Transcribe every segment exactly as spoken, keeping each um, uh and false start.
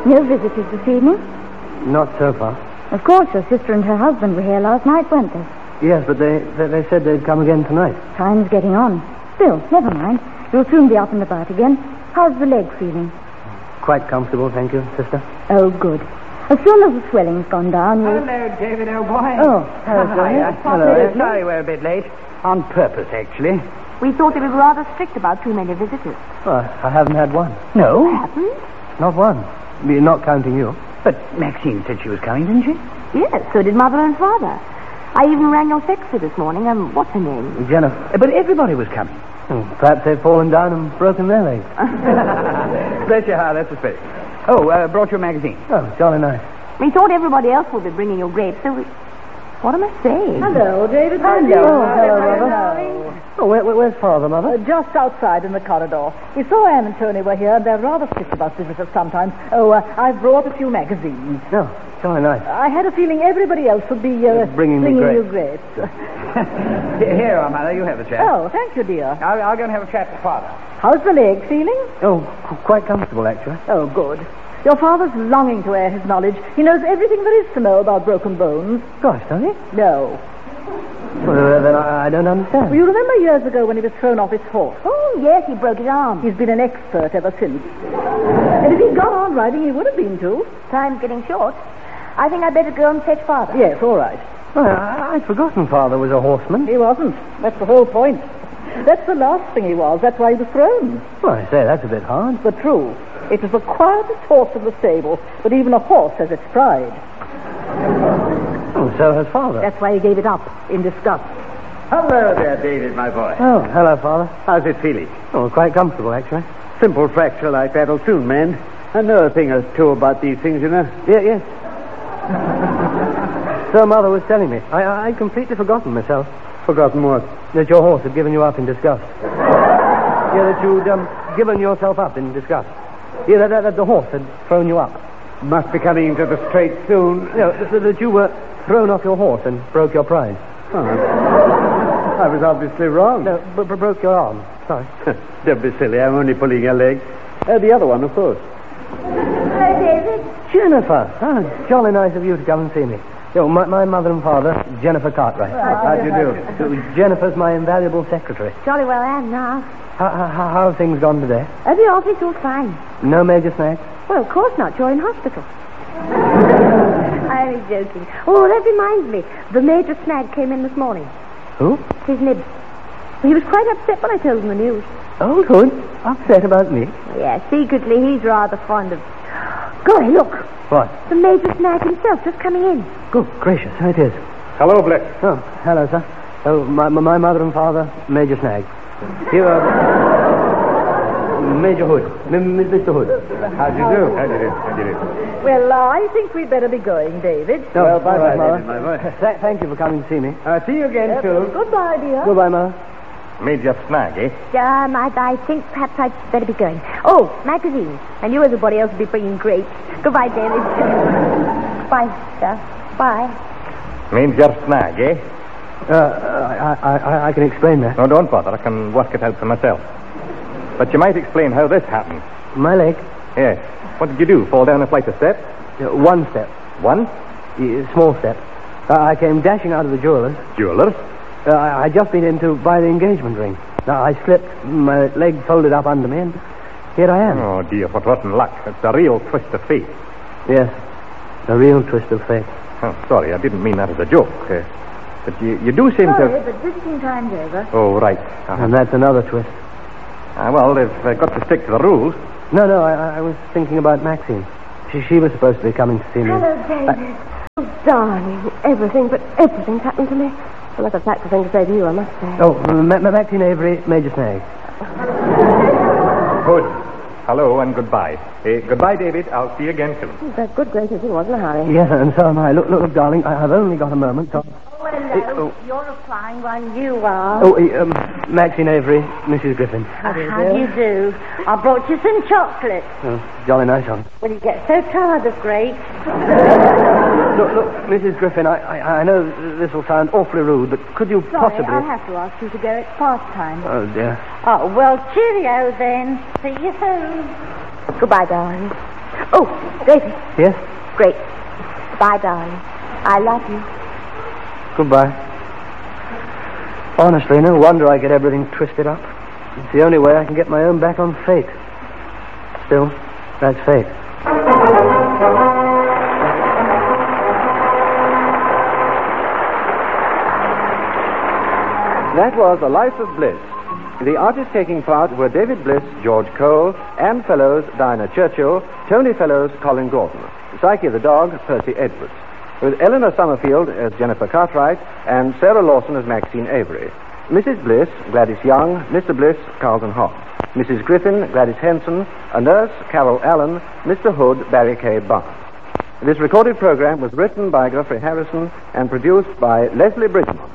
No visitors this evening? Not so far. Of course, your sister and her husband were here last night, weren't they? Yes, but they, they, they said they'd come again tonight. Time's getting on. Still, never mind. You'll soon be up and about again. How's the leg feeling? Quite comfortable, thank you, sister. Oh, good. As soon as the swelling's gone down, you'll... Hello, David, old boy. Oh, hello, Hi, David. Hello. Sorry we're a bit late. On purpose, actually. We thought they were rather strict about too many visitors. Well, I haven't had one. No? Haven't? Not one. Me- Not counting you. But Maxine said she was coming, didn't she? Yes, so did Mother and Father. I even rang your secretary this morning, and what's her name? Jennifer. But everybody was coming. Hmm, perhaps they've fallen down and broken their legs. Bless your heart, that's a spirit. Oh, uh, brought your magazine. Oh, jolly nice. We thought everybody else would be bringing your grapes, so we... What am I saying? Hello, David. Hello. Hello, Hello, Mother. Oh, where, where, where's Father, Mother? Uh, just outside in the corridor. We saw Anne and Tony were here, and they're rather strict about visitors sometimes. Oh, uh, I've brought a few magazines. Oh, jolly nice. I had a feeling everybody else would be uh, Bringing me you grapes. grapes. Here, oh, Mother, you have a chat. Oh, thank you, dear. I'll, I'll go and have a chat with Father. How's the leg feeling? Oh, qu- quite comfortable, actually. Oh, good. Your father's longing to air his knowledge. He knows everything there is to know about broken bones. Gosh, does he? No. Well, then I, I don't understand. Well, you remember years ago when he was thrown off his horse? Oh, yes, he broke his arm. He's been an expert ever since. And if he'd gone on riding, he would have been too. Time's getting short. I think I'd better go and fetch Father. Yes, all right. Well, I, I'd forgotten Father was a horseman. He wasn't. That's the whole point. That's the last thing he was. That's why he was thrown. Well, I say, that's a bit hard. But true. It was the quietest horse in the stable, but even a horse has its pride. Oh, so has Father. That's why he gave it up, in disgust. Hello there, David, my boy. Oh, hello, Father. How's it feeling? Oh, quite comfortable, actually. Simple fracture like that'll soon mend. I know a thing or two about these things, you know. Yeah, yes. So Mother was telling me. I, I'd completely forgotten myself. Forgotten what? That your horse had given you up in disgust. Yeah, that you'd um, given yourself up in disgust. Yeah, that, that, that the horse had thrown you up. Must be coming into the straight soon. No, that, that you were thrown off your horse and broke your pride. Oh, I was obviously wrong. No, but, but broke your arm. Sorry. Don't be silly. I'm only pulling your leg. Uh, the other one, of course. Hello, David. Jennifer. Oh, jolly nice of you to come and see me. Yo, my, my mother and father, Jennifer Cartwright. How'd you do? So, Jennifer's my invaluable secretary. Jolly well am now. How, how, how have things gone today? At the office, all fine. No major snacks? Well, of course not. You're in hospital. I'm only joking. Oh, that reminds me. The Major Snag came in this morning. Who? His nib. He was quite upset when I told him the news. Oh, good. Upset about me. Yeah, secretly, he's rather fond of... Golly, look. What? The Major Snag himself just coming in. Good gracious, so it is. Hello, Bliss. Oh, hello, sir. Oh, my, my mother and father, Major Snag. Here are... Major Hood. M- Mister Hood. How'd you do? How'd you do? How'd you do? Well, uh, I think we'd better be going, David. No, Well, bye-bye, all right, Mother. David, my boy. Th- thank you for coming to see me. Uh, see you again soon. Goodbye, dear. Goodbye, Mother. Major Snag, eh? Um, I, I think perhaps I'd better be going. Oh, magazines. I knew everybody else would be bringing grapes. Goodbye, David. Bye, sir. Bye. Major Snag, eh? Uh, I, I, I can explain that. No, don't bother. I can work it out for myself. But you might explain how this happened. My leg. Yes. What did you do? Fall down a flight of steps? Uh, one step. One? Uh, small step. Uh, I came dashing out of the jeweller's. Jeweller's? Uh, I I'd just been in to buy the engagement ring. Now, I slipped, my leg folded up under me, and here I am. Oh, dear, what rotten luck. It's a real twist of fate. Yes, a real twist of fate. Oh, sorry, I didn't mean that as a joke. Uh, but you, you do seem Sorry, to... but visiting time's over. Oh, right. Uh-huh. And that's another twist. Ah, well, they've uh, got to stick to the rules. No, no, I, I was thinking about Maxine. She, she was supposed to be coming to see me. Hello, David. Oh, darling, everything but everything's happened to me. Well, that's a fact thing to say to you, I must say. Oh, Ma- Ma- Maxine Avery, Major Snag. Good. Hello and goodbye. Uh, goodbye, David. I'll see you again soon. But good gracious, he wasn't a hurry. Yes, and so am I. Look, look, look, darling, I, I've only got a moment. So... Oh, hello. oh. You're a fine one, you are. Oh, uh, um, Maxine Avery, Missus Griffin. How do you do? I brought you some chocolate. Oh, jolly nice one. Well, you get so tired of grapes. Look, look, Missus Griffin, I, I, I know this will sound awfully rude, but could you Sorry, possibly... I'll have to ask you to go. It's past time. Oh, dear. Oh, well, cheerio then. See you soon. Goodbye, darling. Oh, David. Yes? Great. Bye, darling. I love you. Goodbye. Honestly, no wonder I get everything twisted up. It's the only way I can get my own back on fate. Still, that's fate. That was A Life of Bliss. The artists taking part were David Bliss, George Cole, Anne Fellows, Diana Churchill, Tony Fellows, Colin Gordon, Psyche the dog, Percy Edwards, with Eleanor Summerfield as Jennifer Cartwright and Sarah Lawson as Maxine Avery. Missus Bliss, Gladys Young, Mister Bliss, Carlton Hobbs, Missus Griffin, Gladys Henson, a nurse, Carol Allen, Mister Hood, Barry K. Barnes. This recorded program was written by Geoffrey Harrison and produced by Leslie Bridgman.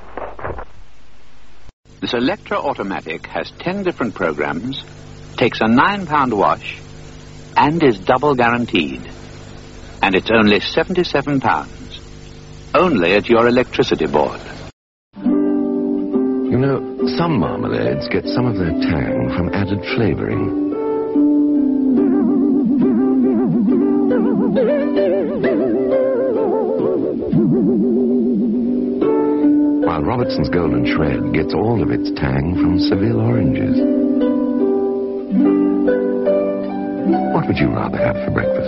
This Electra Automatic has ten different programs, takes a nine pound wash, and is double guaranteed. And it's only seventy-seven pounds. Only at your electricity board. You know, some marmalades get some of their tang from added flavoring. While Robertson's Golden Shred gets all of its tang from Seville oranges. What would you rather have for breakfast?